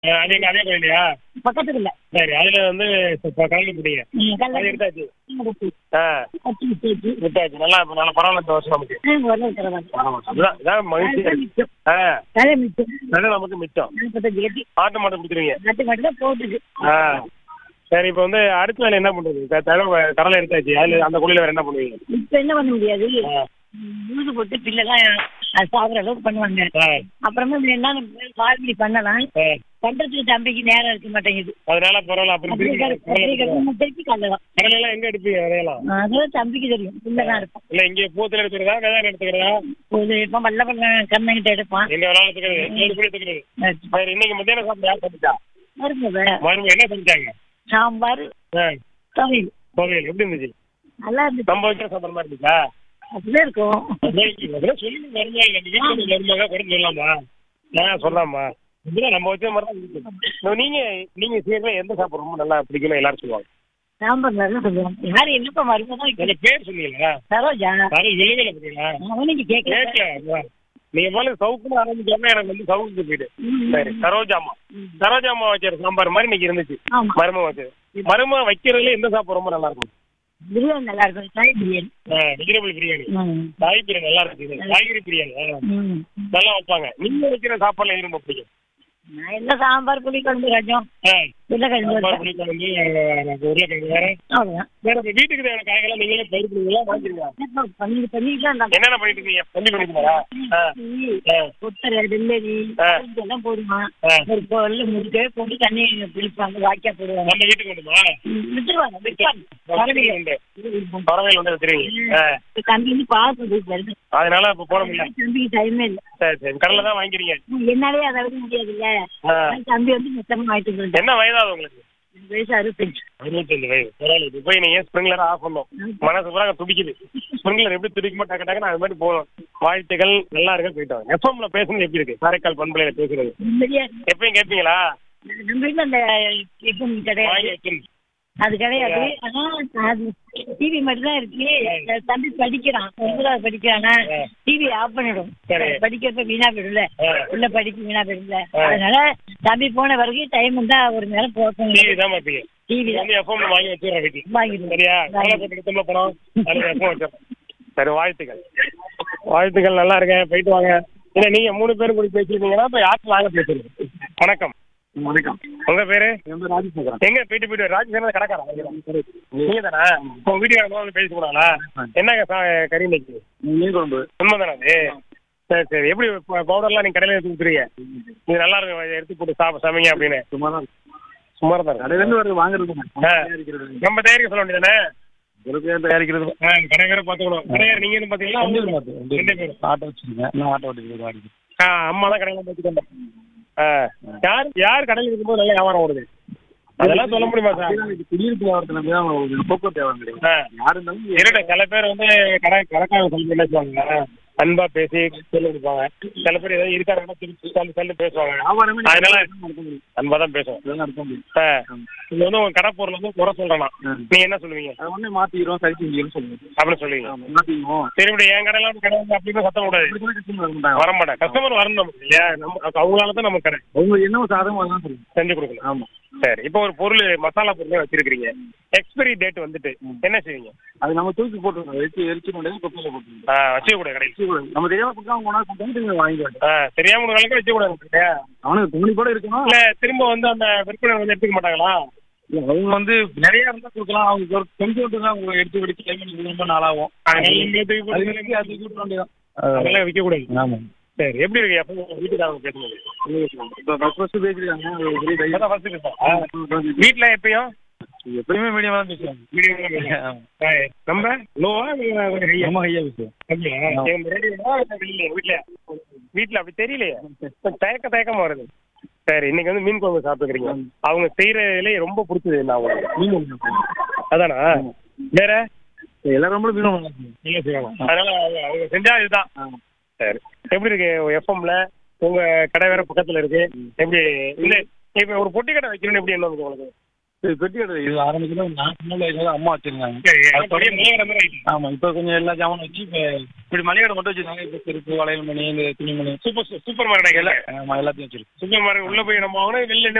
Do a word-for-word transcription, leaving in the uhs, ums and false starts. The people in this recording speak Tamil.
நீங்க அதே கோயிலையா? பக்கத்துல இல்ல. சரி, அதுல வந்து கலந்து போட்டீங்க. அது எடுத்தாச்சு. ஆ விட்டாச்சு. நல்லா நல்லா பரவாயில்ல இந்த வருஷம் நமக்கு. இதான் இதான் மகிழ்ச்சி. ஆ அது நமக்கு மிச்சம். ஆட்டு மாட்டை பிடிச்சிருவீங்க. ஆ சரி, இப்போ வந்து அடுத்த வேலை என்ன பண்றது? கடலை எடுத்தாச்சு, அதுல அந்த குழியில வேற என்ன பண்ணுவீங்க? இப்ப என்ன பண்ண முடியாது, உழுது போட்டு பிள்ளைலாம் சாகுற அளவுக்கு பண்ணுவாங்க. அப்புறமா என்ன கால்வழி பண்ணலாம், பண்றதுக்கு தம்பிக்கு நேரம் இருக்க மாட்டேங்குது. அதனால பரவாயில்ல. அப்புறம் திருப்பி கல்லலாம். கடலைலாம் எங்க எடுப்பீங்க? விதையெல்லாம் அதெல்லாம் தம்பிக்கு தெரியும், பிள்ளைதான் இருப்பான். இல்ல இங்க பூத்துல எடுத்துக்கிறதா விதை எடுத்துக்கிறதா? இப்போ வல்ல வல்ல கண்ணங்கிட்ட எடுப்பான். எங்க வேணாலும் எடுத்துக்கிறது. சரி, இன்னைக்கு மத்தியானம் சாப்பிட்டு யார் சமைச்சா? மருமக. மருமக என்ன செஞ்சாங்க? சாம்பார் துவையல். துவையல் எப்படி இருந்துச்சு? நல்லா இருந்துச்சு. நம்ம வைக்கிற சாம்பார் மாதிரி இருந்துச்சா? அப்படியே இருக்கும். சொல்லுங்க, மருமக குறைஞ்சு சொல்லலாமா? நான் சொல்லாமா? இப்படிதான் நம்ம வச்ச மாதிரி தான் இருக்கு. நீங்க நீங்க செய்யறதுல எந்த சாப்பாடு ரொம்ப நல்லா பிடிக்கும் எல்லாரும் சொல்லுவாங்க? சாம்பார் நல்லா சொல்லுவாங்க. யாரு என்னப்பா மருமக பேர் சொன்னீங்களா? சரோஜா. எழுதல பார்த்தீங்களா? அவனுக்கு கேட்கல. நீங்க போல சவுக்குன்னு ஆரம்பிச்சோம்னா எனக்கு வந்து சவுக்கு போயிட்டு. சரி, சரோஜாமா. சரோஜாமா வச்ச சாம்பார் மாதிரி இன்னைக்கு இருந்துச்சு. மருமக வச்சது. மருமக வைக்கிறதுல எந்த சாப்பாடு ரொம்ப நல்லா இருக்கும்? பிரியாணி நல்லா இருக்கும். காய் பிரியாணி. வெஜிடபிள் பிரியாணி. காய் பிரியாணி நல்லா இருக்கு. காய்கறி பிரியாணி நல்லா வைப்பாங்க. நீங்க வைக்கிற சாப்பாடுல எது ரொம்ப பிடிக்கும்? நான் என்ன சாம்பார், புளி குழம்பு, ரஜம், உருளைக்கிழங்கு. உருளைக்கிழங்கு வேற அவ்வளவுதான். வேற வீட்டுக்கு தேவையான காய்கெல்லாம் நீங்களே பயிர் பண்ணுவீங்களா? என்னென்ன பண்ணிட்டு இருக்கீங்க? பண்ணி பண்ணிருக்கீங்களா? கொத்தரை, வெள்ளரி எல்லாம் போடுமா. ஒரு பொருள் முடிக்கவே போட்டு தண்ணி பிடிப்பாங்க, வாக்கியா போடுவாங்க. நம்ம வீட்டுக்கு வந்துமா விட்டுருவாங்க. பறவைகள் உண்டு. பறவைகள் வந்து வச்சிருவீங்க. தம்பி பார்த்து அதனால இப்ப போட முடியல. தம்பிக்கு டைமே இல்லை. சரி சரி, கடலை தான் வாங்கிக்கிறீங்க. என்னாலே அதை விட முடியாது இல்ல. தம்பி வந்து மொத்தமா வாங்கிட்டு. என்ன வயதாது உங்களுக்கு? வயசு அறுபத்தஞ்சு. அறுபத்தஞ்சு வயசு. பரவாயில்ல. போய் நீங்க ஸ்ப்ரிங்லர் ஆஃப் பண்ணோம். மனசு பூரா துடிக்குது. ஸ்ப்ரிங்லர் எப்படி துடிக்குமோ டக்கு டக்குன்னு அது மாதிரி போகணும். வாழ்த்துக்கள், நல்லா இருக்க. போயிட்டோம். எஃப்எம்ல பேசுறது எப்படி இருக்கு? காரைக்கால் பண்பலையில பேசுறது எப்பயும் கேட்பீங்களா? நம்ம வீட்டுல அந்த கிடையாது, அது கிடையாது. ஆனா டிவி மட்டும் தான் இருக்கு. தம்பி படிக்கிறான், ஒன்பதாவது படிக்கிறானா, டிவி ஆஃப் பண்ணிடும். படிக்கிறப்ப வீணா போயிடும்ல, உள்ள படிப்பு வீணா போயிடும்ல. அதனால தம்பி போன வரைக்கும் டைம் இருந்தா ஒரு நேரம் போகணும். டிவி தான் பாப்பீங்க? டிவி வந்து எஃப்எம் வாங்கி வச்சிடறேன் வீட்டுக்கு. வாங்கிடுவோம். சரியா? போட்டு பணம் அது எஃப்எம் வச்சிடறேன். சரி, வாழ்த்துக்கள். வாழ்த்துக்கள், நல்லா இருக்கேன். போயிட்டு வாங்க. இல்ல நீங்க மூணு பேரும் கூட பேசிருந்தீங்கன்னா இப்ப யாருக்கு வாங்க பேசுறீங்க? வணக்கம். வணக்கம். உங்க பேரு? ராஜசேகரன். எங்க போயிட்டு போயிட்டு ராஜசேகரன் கடைக்காரா? நீங்க தானே? உங்க வீட்டுக்காரங்க பேசி போனாங்களா? என்னங்க கறி இன்னைக்கு? மீன் குழம்பு. உண்மைதானே அது? சரி சரி. எப்படி பவுடர்லாம் நீங்க கடையில எடுத்து கொடுத்துருங்க? நீங்க நல்லா இருக்கும் எடுத்து போட்டு சாப்பிட சமைங்க அப்படின்னு. சும்மா தான் சுமார் தான் கடையில இருந்து வாங்குறது. நம்ம தயாரிக்க சொல்ல வேண்டியதானே? தயாரிக்கிறது கடை வேற பாத்துக்கணும். கடையார் நீங்க பாத்தீங்களா? ரெண்டு பேரும் ஆட்டோ வச்சிருக்கேன். ஆட்டோ ஓட்டிட்டு. அம்மா தான் கடையில பாத்துக்கோங்க. யார் யார் கடையில் இருக்கும்போது நல்லா வியாபாரம் ஓடுது? அதெல்லாம் சொல்ல முடியுமா சார்? குடியிருப்பு வியாபாரத்துல போக்குவரத்து வியாபாரம். சில பேர் வந்து கடை கடைக்காரங்க சொல்லி என்ன சொல்லுவாங்க, அன்பா பேசி சொல்லி கொடுப்பாங்க. சில பேர் ஏதாவது இருக்காருன்னா திருப்பி சொல்லி சொல்லி பேசுவாங்க. அதனால அன்பா தான் பேசுவோம். இது வந்து உங்க கடை பொருள் வந்து குறை சொல்றேன்னா நீங்க என்ன சொல்லுவீங்க? ஒண்ணு மாத்திக்கிறோம், சரி செஞ்சுக்கிறோம் சொல்லுவீங்க. அப்படின்னு சொல்லுவீங்க. மாத்திக்குவோம். சரி, என் கடையில கடை அப்படின்னு சத்தம் கூடாது. வர மாட்டேன். கஸ்டமர் வரணும் இல்லையா? நம்ம அவங்களால தான் நம்ம கடை. அவங்க என்ன சாதகமாக தான் சொல்லுங்க, செஞ்சு கொடுக்கணும். ஆமா. சரி, இப்போ ஒரு பொருள் மசாலா பொருளே வச்சிருக்கீங்க, எக்ஸ்பைரி டேட் வந்துட்டு என்ன செய்வீங்க? அது நம்ம தூக்கி போட்டுருக்கோம். எரிச்சு எரிச்சு கொண்டு கொப்பையில போட்டு வச்சுக்க கூடாது. கடையில் நம்ம தெரியாம கொடுத்தா வாங்கிடுவாங்க. தெரியாம ஒரு நாளைக்கு வச்சுக்க கூடாது. அவனுக்கு துணி கூட இருக்கணும். இல்ல திரும்ப வந்து அந்த விற்பனை வந்து எடுத்துக்க மாட்டாங்களா? அவங்க வந்து நிறைய இருந்தா கொடுக்கலாம். அவங்க ஒரு கொஞ்சம் தான் அவங்க எடுத்து வெடிச்சு டைம் ரொம்ப நாளாகும். அதெல்லாம் விற்க கூடாது. ஆமா. சரி, எப்படி இருக்கு எப்போ வீட்டுக்காரங்க பேசுறது? வீட்டுல எப்பயும் எப்பயுமே மீடியமா தான் பேசுவாங்க. மீடியம் நம்ம லோவா ஹையா பேசுவோம். வீட்டுல வீட்டுல அப்படி தெரியலையே, தயக்க தயக்கமா வருது. சரி, இன்னைக்கு வந்து மீன் குழம்பு சாப்பிட்டுக்கிறீங்க. அவங்க செய்யறதுல ரொம்ப பிடிச்சது என்ன அவங்க? அதானா? வேற எல்லாரும் ரொம்ப மீன் செய்வாங்க. அதனால அவங்க செஞ்சா இதுதான். சரி, எப்படி இருக்கு எஃப்எம்ல உங்க கடை வேற பக்கத்துல இருக்கு? எப்படி இல்ல இப்ப ஒரு பொட்டி கடை வைக்கணும்னு எப்படி என்ன உங்களுக்கு? இது பெட்டி கடை இது ஆரம்பிக்கணும் நான் சின்ன வயசுல அம்மா வச்சிருந்தாங்க. சரி அது பெரிய தொடர்ந்து- மளிகை கடை மாதிரி ஆயிடுச்சு. ஆமா இப்போ கொஞ்சம் எல்லா ஜாமானும் வச்சு இப்போ இப்படி மளிகை கடை மட்டும் வச்சிருக்காங்க. இப்போ செருப்பு வளையல் மணி இந்த துணிமணி சூப்பர் சூப்பர் மார்க்கெட் எல்லாம் ஆமா எல்லாத்தையும் வச்சிருக்கு. சூப்பர் மார்க்கெட் உள்ள போய் நம்ம வாங்கினா வெளில